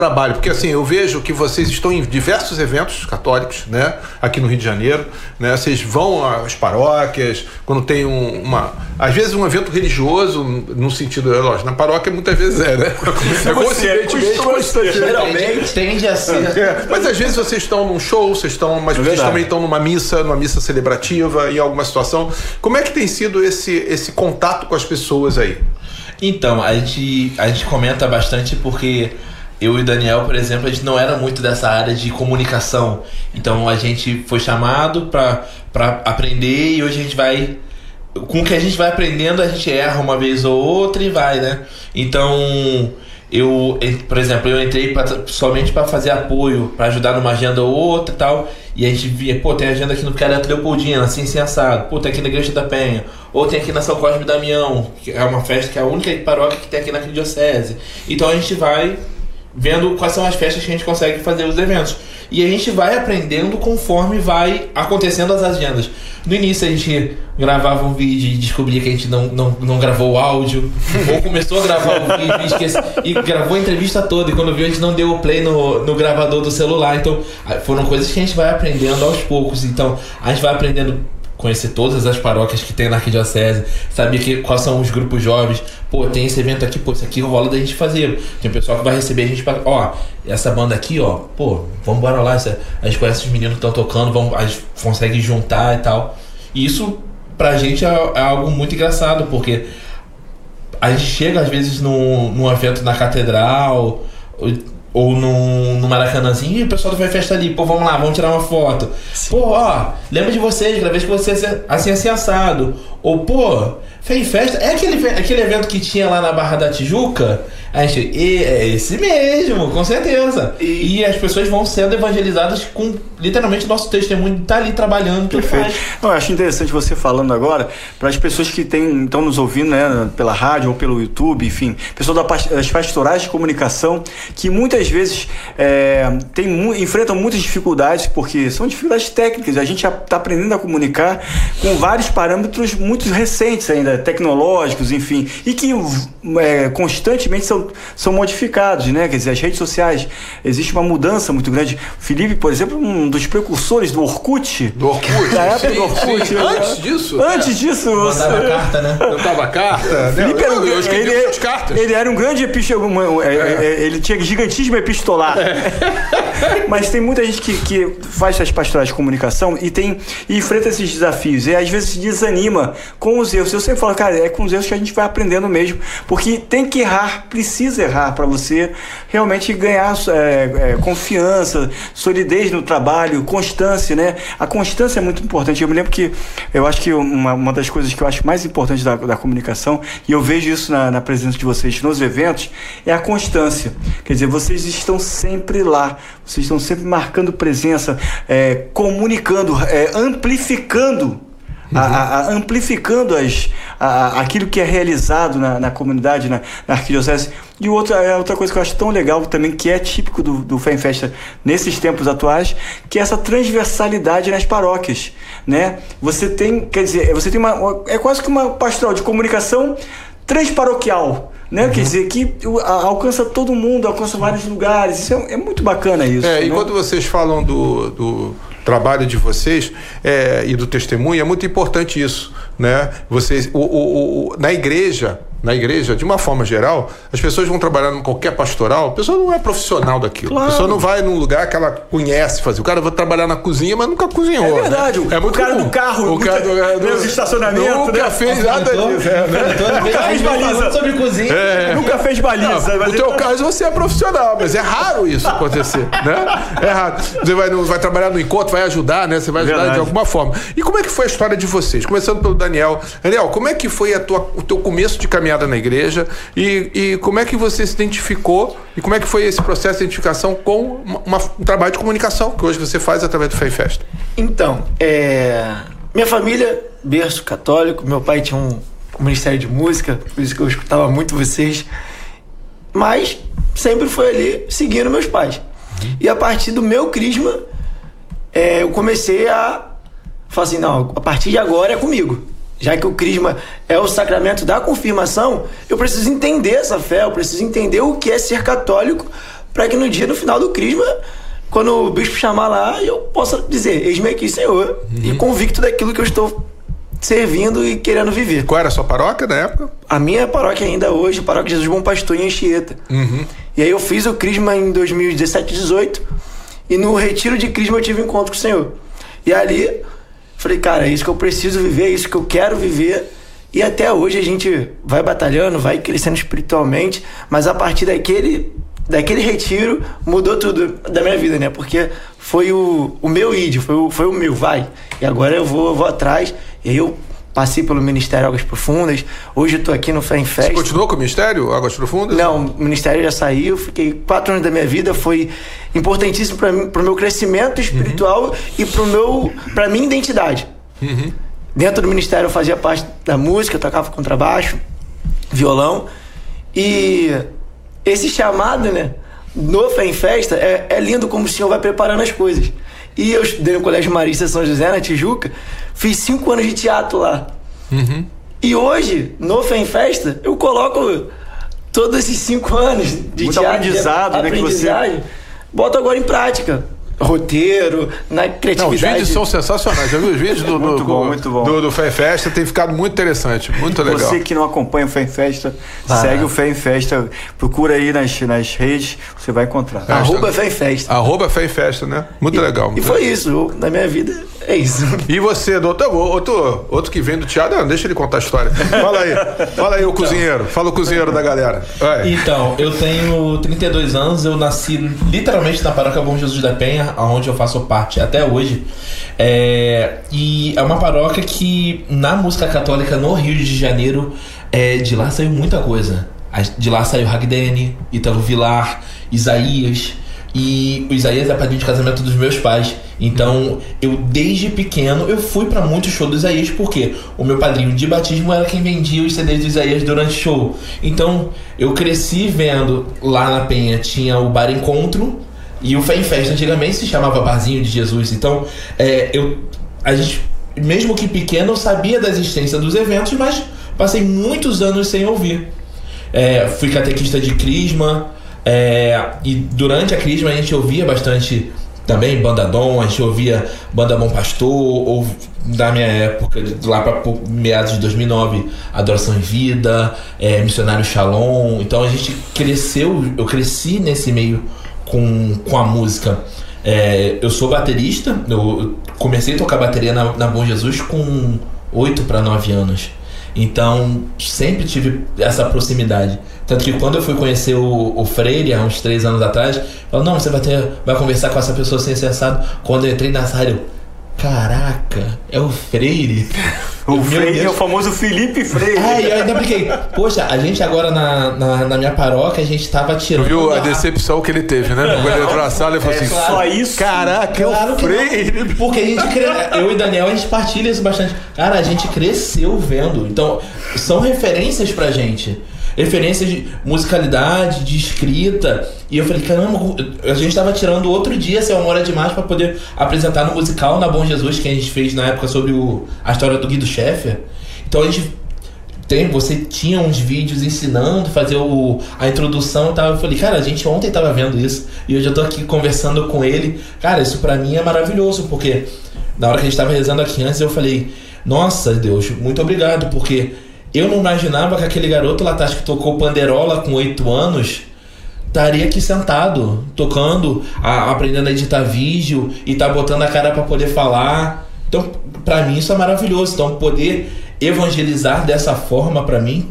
trabalho, porque assim, eu vejo que vocês estão em diversos eventos católicos, né, aqui no Rio de Janeiro, né, vocês vão às paróquias, quando tem às vezes um evento religioso, no sentido, lógico, na paróquia muitas vezes né, geralmente tende a ser. Mas às vezes vocês estão num show, vocês também estão numa missa celebrativa, em alguma situação. Como é que tem sido esse contato com as pessoas aí? Então, a gente comenta bastante porque eu e o Daniel, por exemplo, a gente não era muito dessa área de comunicação. Então a gente foi chamado para aprender e hoje a gente vai... Com o que a gente vai aprendendo, a gente erra uma vez ou outra e vai, né? Então, por exemplo, eu entrei somente para fazer apoio, para ajudar numa agenda ou outra e tal. E a gente via, tem agenda aqui no Careto Leopoldina, assim assado. Tem aqui na Igreja da Penha. Ou tem aqui na São Cosme e Damião, que é uma festa que é a única paróquia que tem aqui na Arquidiocese. Então a gente vai vendo quais são as festas que a gente consegue fazer os eventos. E a gente vai aprendendo conforme vai acontecendo as agendas. No início a gente gravava um vídeo e descobria que a gente não gravou o áudio. Ou começou a gravar o vídeo e gravou a entrevista toda. E quando viu, a gente não deu o play no gravador do celular. Então foram coisas que a gente vai aprendendo aos poucos. Então a gente vai aprendendo... conhecer todas as paróquias que tem na Arquidiocese, saber quais são os grupos jovens. Tem esse evento aqui, isso aqui rola da gente fazer. Tem um pessoal que vai receber a gente para, essa banda aqui, vamos embora lá, a gente conhece os meninos que estão tocando, a gente consegue juntar e tal. E isso pra gente é algo muito engraçado, porque a gente chega às vezes num evento na catedral ou no Maracanãzinho, e o pessoal vai festa ali, vamos lá, vamos tirar uma foto. Sim. Lembra de vocês, gravei com vocês assim assado. Ou, fez festa, é aquele evento que tinha lá na Barra da Tijuca? A gente, é esse mesmo, com certeza. E as pessoas vão sendo evangelizadas com, literalmente, nosso testemunho tá ali trabalhando. Perfeito. Eu acho interessante você falando agora, para as pessoas que estão nos ouvindo, né, pela rádio ou pelo YouTube, enfim, pessoal das pastorais de comunicação, que muitas vezes enfrentam muitas dificuldades, porque são dificuldades técnicas. A gente já está aprendendo a comunicar com vários parâmetros muito recentes ainda, tecnológicos, enfim, e que constantemente são modificados, né? Quer dizer, as redes sociais, existe uma mudança muito grande. O Felipe, por exemplo, um dos precursores do Orkut. Da época do Orkut. Sim. Antes disso. Mandava carta, né? Mandava carta. Felipe eu escrevi muitas cartas. Ele era um grande ele tinha gigantismo epistolar. Mas tem muita gente que faz essas pastorais de comunicação e enfrenta esses desafios. E às vezes se desanima com os erros. Eu sempre falo, cara, é com os erros que a gente vai aprendendo mesmo. Porque tem que errar, precisa errar para você realmente ganhar confiança, solidez no trabalho, constância, né? A constância é muito importante. Eu me lembro que eu acho que uma das coisas que eu acho mais importante da comunicação, e eu vejo isso na presença de vocês nos eventos, é a constância. Quer dizer, vocês estão sempre lá, vocês estão sempre marcando presença, comunicando, amplificando. Amplificando aquilo que é realizado na comunidade, na Arquidiocese. E outra coisa que eu acho tão legal também, que é típico do Fé em Festa nesses tempos atuais, que é essa transversalidade nas paróquias, né? Você tem é quase que uma pastoral de comunicação transparoquial, né? Quer dizer, que alcança todo mundo, alcança vários lugares. Isso é muito bacana isso. E quando vocês falam do trabalho de vocês e do testemunho, é muito importante isso, né? Vocês, na igreja, de uma forma geral, as pessoas vão trabalhar em qualquer pastoral, a pessoa não é profissional daquilo. Claro. A pessoa não vai num lugar que ela conhece fazer. O cara vai trabalhar na cozinha, mas nunca cozinhou. É verdade. Né? O cara do carro, do estacionamento, nunca fez nada disso. Nunca fez baliza sobre cozinha. Nunca fez baliza. No teu caso, você é profissional, mas é raro isso acontecer, né? É raro. Você vai trabalhar no encontro, vai ajudar, né? Você vai ajudar de alguma forma. E como é que foi a história de vocês? Começando pelo Daniel. Daniel, como é que foi o teu começo de caminhada na igreja e como é que você se identificou e como é que foi esse processo de identificação com um trabalho de comunicação que hoje você faz através do Fé em Festa? Então, minha família, berço católico, meu pai tinha um ministério de música, por isso que eu escutava muito vocês, mas sempre foi ali seguindo meus pais. E a partir do meu crisma, eu comecei a falar assim, não, a partir de agora é comigo. Já que o crisma é o sacramento da confirmação, eu preciso entender essa fé, eu preciso entender o que é ser católico para que no final do crisma, quando o bispo chamar lá, eu possa dizer, eis-me aqui, Senhor, e convicto daquilo que eu estou servindo e querendo viver. Qual era a sua paróquia na época? A minha paróquia ainda hoje, Paróquia Jesus Bom Pastor em Anchieta. E aí eu fiz o crisma em 2017, 18, e no retiro de crisma eu tive um encontro com o Senhor. E ali, falei, cara, é isso que eu preciso viver, é isso que eu quero viver. E até hoje a gente vai batalhando, vai crescendo espiritualmente, mas a partir daquele retiro mudou tudo da minha vida, né? Porque foi o meu id, foi o meu, vai. E agora eu vou atrás. E aí eu passei pelo Ministério Águas Profundas. Hoje eu tô aqui no Fé em Festa. Você continuou com o Ministério Águas Profundas? Não, o Ministério já saiu. Fiquei 4 anos da minha vida. Foi importantíssimo para mim, pro meu crescimento espiritual e pra minha identidade. Dentro do Ministério eu fazia parte da música, eu tocava contrabaixo, violão. E esse chamado, né, no Fé em Festa, é lindo como o Senhor vai preparando as coisas. E eu estudei no Colégio Marista São José, na Tijuca, fiz 5 anos de teatro lá. E hoje, no Fé em Festa, eu coloco todos esses 5 anos de muito teatro, aprendizado, né, que você... boto agora em prática. Roteiro, na criatividade. Não, os vídeos são sensacionais. Já viu os vídeos muito bom. Do Fé em Festa? Tem ficado muito interessante, muito legal. Você que não acompanha o Fé em Festa, segue o Fé em Festa, procura aí nas redes, você vai encontrar. @Fé em Festa. @Fé em Festa, né? Muito legal. E foi isso, na minha vida, é isso. E você, doutor, outro que vem do teatro, não, deixa ele contar a história. Fala aí o cozinheiro, fala o cozinheiro da galera. Vai. Então, eu tenho 32 anos, eu nasci literalmente na Paróquia Bom Jesus da Penha, onde eu faço parte até hoje. E é uma paróquia que, na música católica no Rio de Janeiro, de lá saiu muita coisa. De lá saiu Ragdene, Ítalo Vilar, Isaías. E o Isaías é padrinho de casamento dos meus pais. Então, eu desde pequeno, eu fui pra muitos shows do Isaías, porque o meu padrinho de batismo era quem vendia os CDs do Isaías durante o show. Então, eu cresci vendo, lá na Penha tinha o Bar Encontro, e o Fé em Festa antigamente se chamava Barzinho de Jesus. Então, a gente, mesmo que pequeno, eu sabia da existência dos eventos, mas passei muitos anos sem ouvir. Fui catequista de crisma, e durante a crisma a gente ouvia bastante também Banda Dom, a gente ouvia Banda Bom Pastor, ou da minha época, lá para meados de 2009, Adoração em Vida, Missionário Shalom. Então a gente cresceu, eu cresci nesse meio com a música. Eu sou baterista, eu comecei a tocar bateria na Bom Jesus com 8 para 9 anos. Então sempre tive essa proximidade. Tanto que quando eu fui conhecer o Freire, há uns 3 anos atrás, falou, não, você vai conversar com essa pessoa sem ser assado. Quando eu entrei na sala, caraca, é o Freire. O Freire é o famoso Felipe Freire. E eu ainda brinquei, poxa, a gente agora na minha paróquia, a gente tava tirando... Tu viu a decepção que ele teve, né? Quando ele entrou na sala, ele falou assim, claro. Só isso? Caraca, Claro é o Freire. porque a gente eu e Daniel, a gente partilha isso bastante. Cara, a gente cresceu vendo. Então, são referências pra gente. Referências de musicalidade, de escrita. E eu falei, caramba, a gente tava tirando outro dia, assim, 1 hora demais pra poder apresentar no musical na Bom Jesus, que a gente fez na época sobre a história do Guido Scheffer. Então a gente você tinha uns vídeos ensinando, fazer a introdução e tal. Eu falei, cara, a gente ontem tava vendo isso e hoje eu tô aqui conversando com ele. Cara, isso pra mim é maravilhoso, porque na hora que a gente tava rezando aqui antes, eu falei, nossa Deus, muito obrigado, porque eu não imaginava que aquele garoto lá atrás que tocou panderola com 8 anos estaria aqui sentado, tocando, aprendendo a editar vídeo e tá botando a cara pra poder falar. Então, pra mim isso é maravilhoso. Então, poder evangelizar dessa forma, pra mim,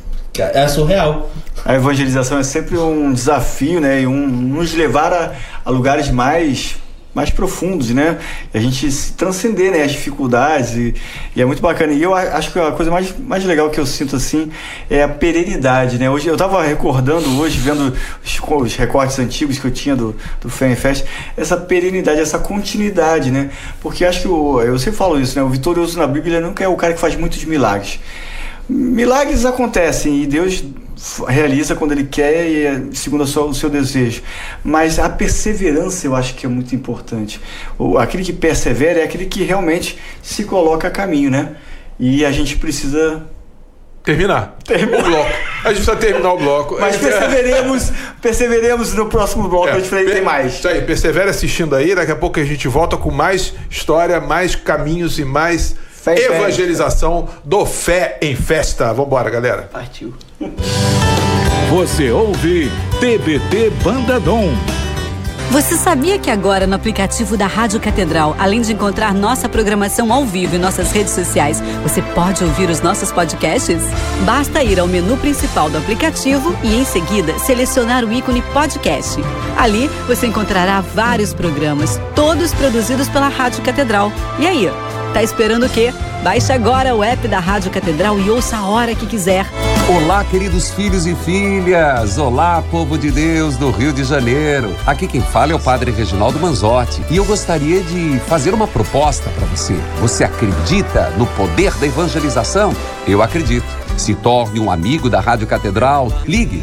é surreal. A evangelização é sempre um desafio, né? E nos levar a lugares mais profundos, né? A gente se transcender, né? As dificuldades e é muito bacana. E eu acho que a coisa mais legal que eu sinto, assim, é a perenidade, né? Hoje, eu tava recordando hoje, vendo os recortes antigos que eu tinha do Fé em Festa, essa perenidade, essa continuidade, né? Porque acho que eu sempre falo isso, né? O vitorioso na Bíblia nunca é o cara que faz muitos milagres. Milagres acontecem e Deus realiza quando Ele quer e segundo o seu desejo, mas a perseverança eu acho que é muito importante. Aquele que persevera é aquele que realmente se coloca a caminho, né? E a gente precisa terminar o bloco. A gente precisa terminar o bloco. Mas perseveremos no próximo bloco, a gente tem mais. Isso aí, persevere assistindo aí, daqui a pouco a gente volta com mais história, mais caminhos e mais evangelização do Fé em Festa. Vambora, galera. Partiu. Você ouve TBT Banda Dom. Você sabia que agora no aplicativo da Rádio Catedral, além de encontrar nossa programação ao vivo e nossas redes sociais, você pode ouvir os nossos podcasts? Basta ir ao menu principal do aplicativo e, em seguida, selecionar o ícone podcast. Ali, você encontrará vários programas, todos produzidos pela Rádio Catedral. E aí, tá esperando o quê? Baixe agora o app da Rádio Catedral e ouça a hora que quiser. Olá, queridos filhos e filhas. Olá, povo de Deus do Rio de Janeiro. Aqui quem fala é o Padre Reginaldo Manzotti. E eu gostaria de fazer uma proposta para você. Você acredita no poder da evangelização? Eu acredito. Se torne um amigo da Rádio Catedral. Ligue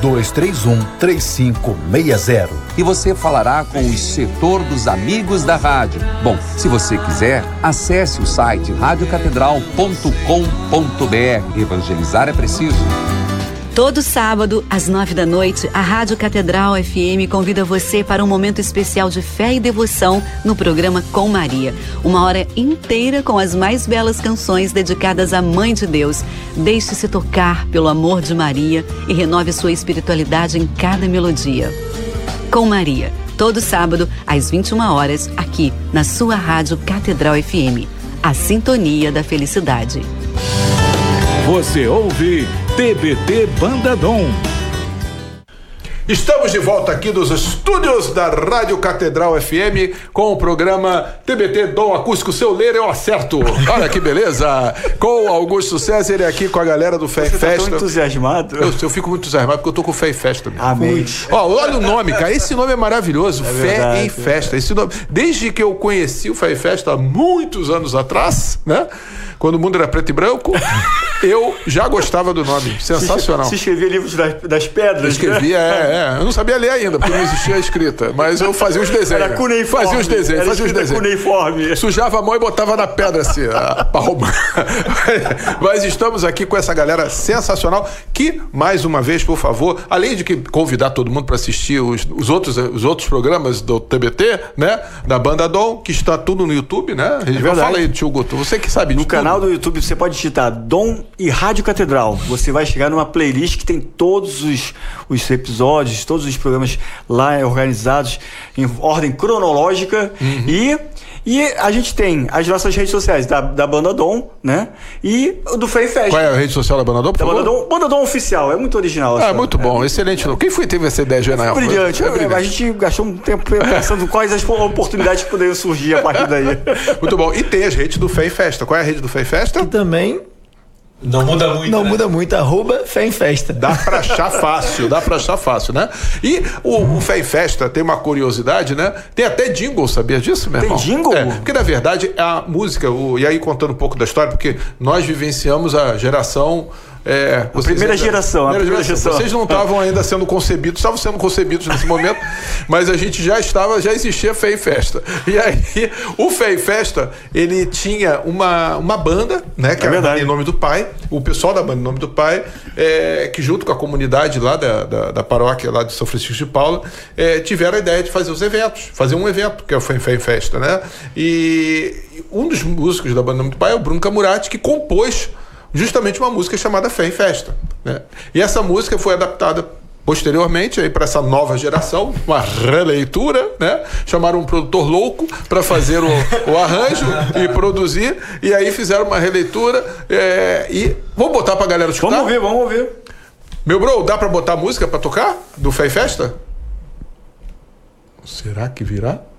3231-3560 e você falará com o setor dos amigos da rádio. Bom, se você quiser, acesse o site radiocatedral.com.br. Evangelizar é preciso. Todo sábado, às 9h, a Rádio Catedral FM convida você para um momento especial de fé e devoção no programa Com Maria. Uma hora inteira com as mais belas canções dedicadas à Mãe de Deus. Deixe-se tocar pelo amor de Maria e renove sua espiritualidade em cada melodia. Com Maria, todo sábado, às 21h, aqui na sua Rádio Catedral FM. A sintonia da felicidade. Você ouve TBT Banda Dom. Estamos de volta aqui dos estúdios da Rádio Catedral FM com o programa TBT Dom Acústico. Se eu ler, eu acerto. Olha que beleza. Com Augusto César e aqui com a galera do Fé e Festa. Você tá tão entusiasmado? Eu fico muito entusiasmado porque eu tô com Fé e Festa mesmo. Amém. Olha o nome, cara. Esse nome é maravilhoso. Fé em Festa. Esse nome, desde que eu conheci o Fé e Festa há muitos anos atrás, né? Quando o mundo era preto e branco, eu já gostava do nome. Sensacional. Você escrevia livros das pedras? Eu escrevia, Eu não sabia ler ainda, porque não existia a escrita. Mas eu fazia os desenhos. Era cuneiforme. Fazia os desenhos. Cuneiforme. Sujava a mão e botava na pedra, assim, pra arrumar. Mas estamos aqui com essa galera sensacional que, mais uma vez, por favor, além de convidar todo mundo para assistir os outros programas do TBT, né? Da Banda Dom, que está tudo no YouTube, né? Fala aí, tio Guto. Você que sabe disso. No canal do YouTube você pode digitar Dom e Rádio Catedral. Você vai chegar numa playlist que tem todos os episódios, todos os programas lá organizados em ordem cronológica. E a gente tem as nossas redes sociais da Banda Dom, né? E do Fé e Festa. Qual é a rede social da Banda Dom? Banda Dom Oficial, é muito original. Muito bom, excelente. Quem teve essa ideia, Genial? Brilhante. A gente gastou um tempo pensando quais as oportunidades que poderiam surgir a partir daí. Muito bom. E tem as redes do Fé e Festa. Qual é a rede do Fé e Festa? Que também não muda muito. Não muda muito, @Fé em Festa. Dá pra achar fácil, né? E o Fé em Festa tem uma curiosidade, né? Tem até jingle, sabia disso, meu irmão? Tem jingle? Porque na verdade a música, e aí contando um pouco da história, porque nós vivenciamos a geração. A primeira geração. Vocês não estavam ainda sendo concebidos, estavam sendo concebidos nesse momento, mas a gente já existia Fé e Festa. E aí, o Fé e Festa, ele tinha uma banda, né? Que era Em Nome do Pai, o pessoal da banda Em Nome do Pai, que junto com a comunidade lá da paróquia lá de São Francisco de Paula, tiveram a ideia de fazer um evento, que é o Fé em Festa, né? E um dos músicos da banda Em Nome do Pai é o Bruno Camurati, que compôs justamente uma música chamada Fé em Festa, né? E essa música foi adaptada posteriormente para essa nova geração, uma releitura, né? Chamaram um produtor louco para fazer o arranjo e produzir, e aí fizeram uma releitura e vamos botar pra galera escutar? Vamos ouvir. Meu bro, dá pra botar música pra tocar do Fé e Festa? Será que virá?